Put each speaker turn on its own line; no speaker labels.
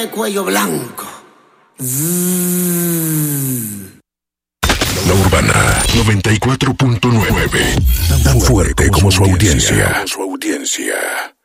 de cuello blanco.
La Urbana 94.9. Tan fuerte como su audiencia.